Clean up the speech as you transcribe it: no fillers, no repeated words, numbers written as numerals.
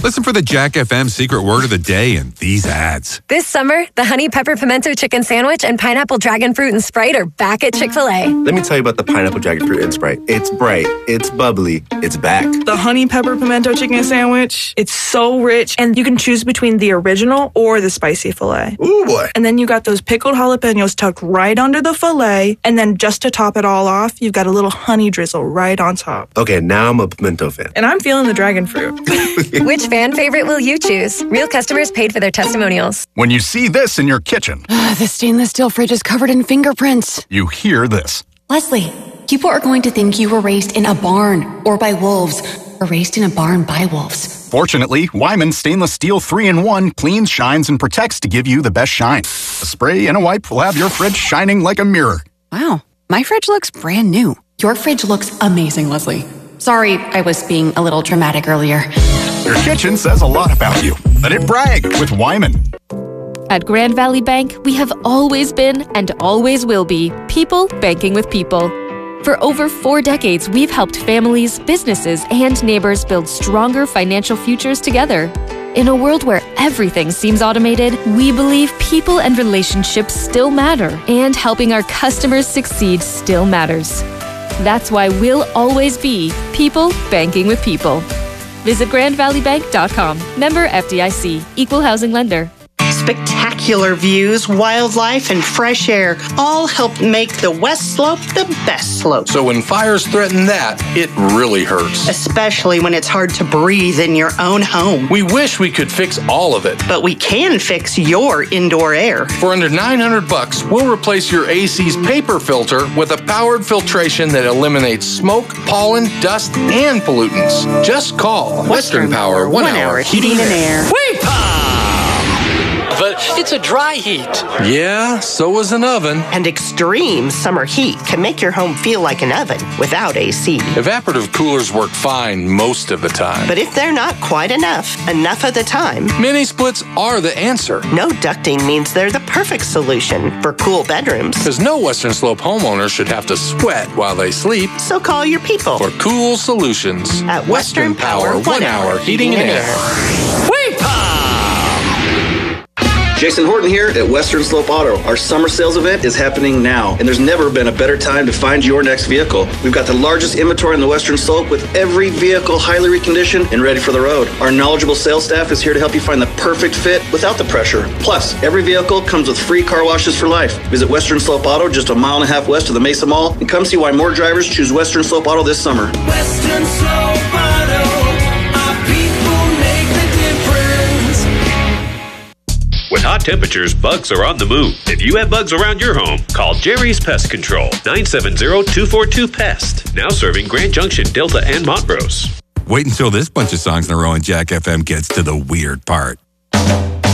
Listen for the Jack FM secret word of the day in these ads. This summer, the Honey Pepper Pimento Chicken Sandwich and Pineapple Dragon Fruit and Sprite are back at Chick-fil-A. Let me tell you about the Pineapple Dragon Fruit and Sprite. It's bright, it's bubbly, it's back. The Honey Pepper Pimento Chicken Sandwich, it's so rich, and you can choose between the original or the spicy filet. Ooh, boy. And then you got those pickled jalapenos tucked right under the filet, and then just to top it all off, you've got a little honey drizzle right on top. Okay, now I'm a pimento fan. And I'm feeling the dragon fruit. Which fan favorite will you choose? Real customers paid for their testimonials. When you see this in your kitchen, The stainless steel fridge is covered in fingerprints. you hear this. Leslie, people are going to think you were raised in a barn or by wolves, or raised in a barn by wolves. Fortunately, Wyman Stainless Steel 3-in-1 cleans, shines, and protects to give you the best shine. A spray and a wipe will have your fridge shining like a mirror. Wow, my fridge looks brand new. Your fridge looks amazing, Leslie. Sorry, I was being a little dramatic earlier. Your kitchen says a lot about you. Let it brag with Wyman. At Grand Valley Bank, we have always been and always will be people banking with people. For over 4 decades, we've helped families, businesses, and neighbors build stronger financial futures together. In a world where everything seems automated, we believe people and relationships still matter, and helping our customers succeed still matters. That's why we'll always be people banking with people. Visit GrandValleyBank.com. Member FDIC. Equal housing lender. Spectacular views, wildlife, and fresh air all help make the West Slope the best slope. So when fires threaten that, it really hurts. Especially when it's hard to breathe in your own home. We wish we could fix all of it. But we can fix your indoor air. For under $900, we'll replace your AC's paper filter with a powered filtration that eliminates smoke, pollen, dust, and pollutants. Just call Western Power 1 Hour Heating and Air. But it's a dry heat. Yeah, so is an oven. And extreme summer heat can make your home feel like an oven without AC. Evaporative coolers work fine most of the time. But if they're not quite enough of the time, mini splits are the answer. No ducting means they're the perfect solution for cool bedrooms. Because no Western Slope homeowner should have to sweat while they sleep. So call your people for cool solutions at Western Power 1 Hour Heating and Air. Jason Horton here at Western Slope Auto. Our summer sales event is happening now, and there's never been a better time to find your next vehicle. We've got the largest inventory on the Western Slope with every vehicle highly reconditioned and ready for the road. Our knowledgeable sales staff is here to help you find the perfect fit without the pressure. Plus, every vehicle comes with free car washes for life. Visit Western Slope Auto just a mile and a half west of the Mesa Mall and come see why more drivers choose Western Slope Auto this summer. Western Slope Auto. With hot temperatures, bugs are on the move. If you have bugs around your home, call Jerry's Pest Control, 970-242-PEST. Now serving Grand Junction, Delta, and Montrose. Wait until this bunch of songs in a row and Jack FM gets to the weird part.